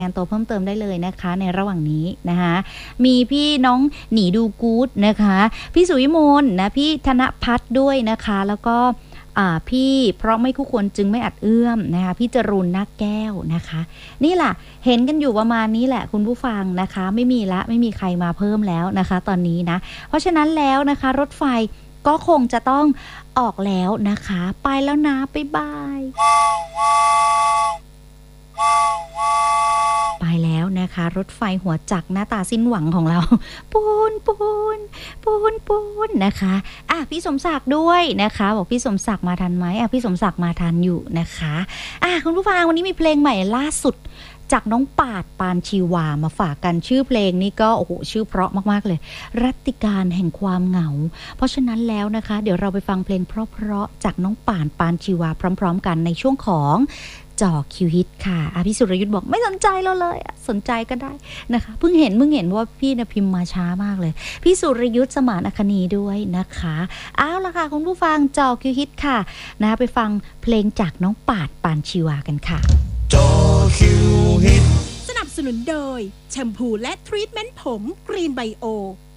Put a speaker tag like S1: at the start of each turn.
S1: งานตัวเพิ่มเติมได้เลยนะคะในระหว่างนี้นะคะมีพี่น้องหนีดูกู๊ดนะคะพี่สุวิมลนะพี่ธนพัฒน์ด้วยนะคะแล้วก็พี่เพราะไม่คู่ควรจึงไม่อาจเอื้อมนะคะพี่จรูนนาคแก้วนะคะนี่แหละเห็นกันอยู่ประมาณนี้แหละคุณผู้ฟังนะคะไม่มีใครมาเพิ่มแล้วนะคะตอนนี้นะเพราะฉะนั้นแล้วนะคะรถไฟก็คงจะต้องออกแล้วนะคะไปแล้วนะบ๊ายบายไปแล้วนะคะรถไฟหัวจักรหน้าตาสิ้นหวังของเราปูนนะคะพี่สมศักดิ์ด้วยนะคะบอกพี่สมศักดิ์มาทันไหมพี่สมศักดิ์มาทันอยู่นะคะคุณผู้ฟังวันนี้มีเพลงใหม่ล่าสุดจากน้องปาดปานชีวามาฝากกันชื่อเพลงนี้ก็โอ้โหชื่อเพราะมากๆเลยรัตติการแห่งความเหงาเพราะฉะนั้นแล้วนะคะเดี๋ยวเราไปฟังเพลงเพราะๆจากน้องปาดปานชีวาพร้อมๆกันในช่วงของจอคิวฮิตค่ะพี่สุรยุทธ์บอกไม่สนใจเราเลยสนใจก็ได้นะคะเพิ่งเห็นว่าพี่นะพิมพ์มาช้ามากเลยพี่สุรยุทธ์สมานอัคนีด้วยนะคะเอาล่ะค่ะคุณผู้ฟังจอคิวฮิตค่ะนะไปฟังเพลงจากน้องปาดปานชีวากันค่ะ
S2: จอคิวฮิต
S3: สนับสนุนโดยแชมพูและทรีทเมนต์ผมกรีนไบโอ